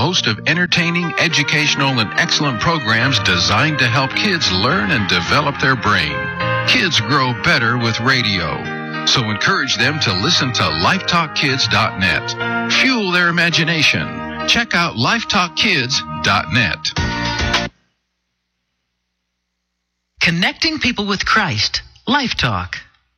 host of entertaining, educational, and excellent programs designed to help kids learn and develop their brain. Kids grow better with radio. So encourage them to listen to lifetalkkids.net. Fuel their imagination. Check out lifetalkkids.net. Connecting people with Christ. Life Talk.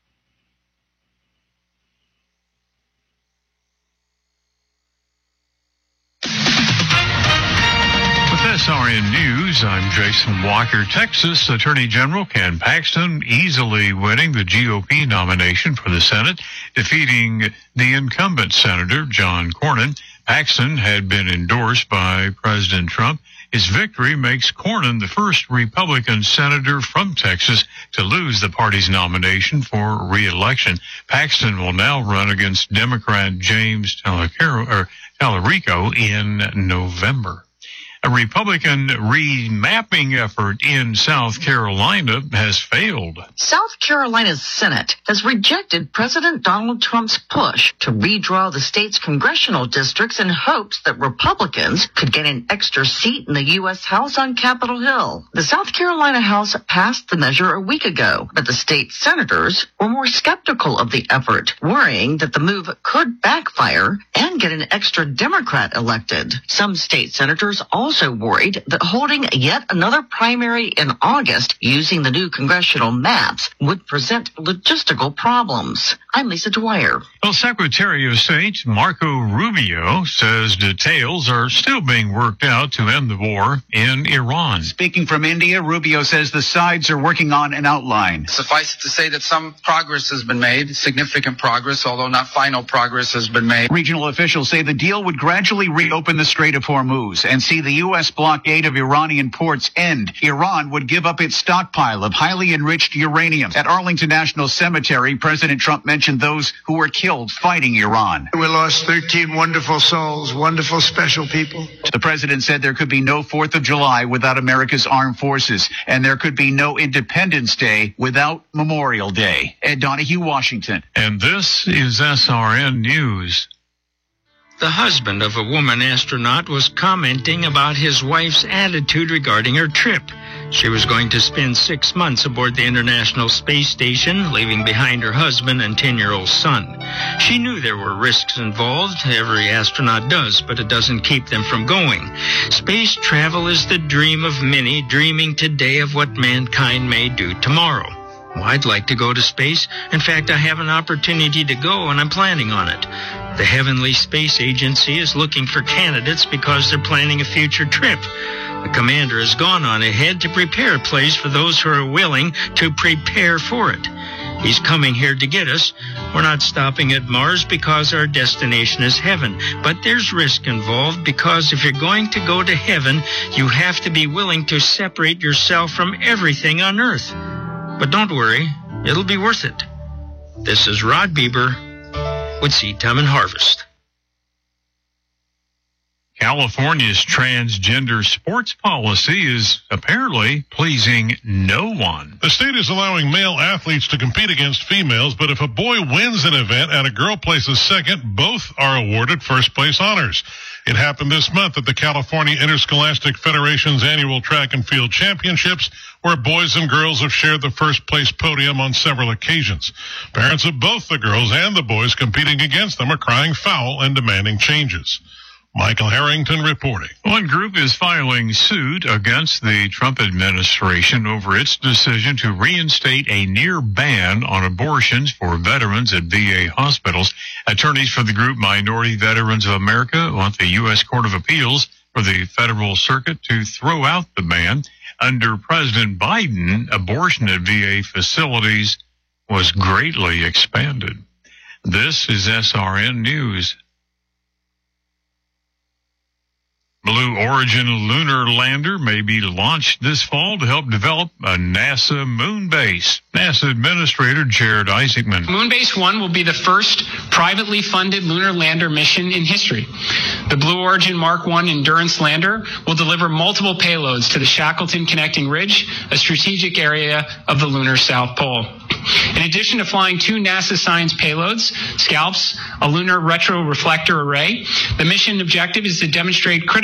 SRN News, I'm Jason Walker. Texas Attorney General Ken Paxton easily winning the GOP nomination for the Senate, defeating the incumbent Senator John Cornyn. Paxton had been endorsed by President Trump. His victory makes Cornyn the first Republican senator from Texas to lose the party's nomination for re-election. Paxton will now run against Democrat James Tallarico in November. A Republican remapping effort in South Carolina has failed. South Carolina's Senate has rejected President Donald Trump's push to redraw the state's congressional districts in hopes that Republicans could get an extra seat in the U.S. House on Capitol Hill. The South Carolina House passed the measure a week ago, but the state senators were more skeptical of the effort, worrying that the move could backfire and get an extra Democrat elected. Some state senators also worried that holding yet another primary in August using the new congressional maps would present logistical problems. I'm Lisa Dwyer. Well, Secretary of State Marco Rubio says details are still being worked out to end the war in Iran. Speaking from India, Rubio says the sides are working on an outline. Suffice it to say that some progress has been made, significant progress, although not final progress has been made. Regional officials say the deal would gradually reopen the Strait of Hormuz and see the U.S. blockade of Iranian ports end. Iran would give up its stockpile of highly enriched uranium. At Arlington National Cemetery, President Trump mentioned those who were killed fighting Iran. We lost 13 wonderful souls, wonderful, special people. The president said there could be no 4th of July without America's armed forces, and there could be no Independence Day without Memorial Day. Ed Donahue, Washington. And this is SRN News. The husband of a woman astronaut was commenting about his wife's attitude regarding her trip. She was going to spend 6 months aboard the International Space Station, leaving behind her husband and 10-year-old son. She knew there were risks involved. Every astronaut does, but it doesn't keep them from going. Space travel is the dream of many, dreaming today of what mankind may do tomorrow. Well, I'd like to go to space. In fact, I have an opportunity to go, and I'm planning on it. The Heavenly Space Agency is looking for candidates because they're planning a future trip. The commander has gone on ahead to prepare a place for those who are willing to prepare for it. He's coming here to get us. We're not stopping at Mars because our destination is heaven. But there's risk involved because if you're going to go to heaven, you have to be willing to separate yourself from everything on earth. But don't worry, it'll be worth it. This is Rod Bieber with Seed Time and Harvest. California's transgender sports policy is apparently pleasing no one. The state is allowing male athletes to compete against females, but if a boy wins an event and a girl places second, both are awarded first-place honors. It happened this month at the California Interscholastic Federation's annual track and field championships, where boys and girls have shared the first-place podium on several occasions. Parents of both the girls and the boys competing against them are crying foul and demanding changes. Michael Harrington reporting. One group is filing suit against the Trump administration over its decision to reinstate a near ban on abortions for veterans at VA hospitals. Attorneys for the group Minority Veterans of America want the U.S. Court of Appeals for the Federal Circuit to throw out the ban. Under President Biden, abortion at VA facilities was greatly expanded. This is SRN News. Blue Origin lunar lander may be launched this fall to help develop a NASA moon base. NASA Administrator Jared Isaacman. Moonbase 1 will be the first privately funded lunar lander mission in history. The Blue Origin Mark 1 Endurance lander will deliver multiple payloads to the Shackleton Connecting Ridge, a strategic area of the lunar South Pole. In addition to flying 2 NASA science payloads, SCALPs, a lunar retroreflector array, the mission objective is to demonstrate critical